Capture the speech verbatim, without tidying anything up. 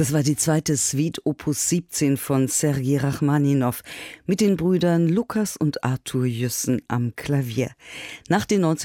Das war die zweite Suite Opus siebzehn von Sergei Rachmaninow mit den Brüdern Lukas und Arthur Jüssen am Klavier. Nach den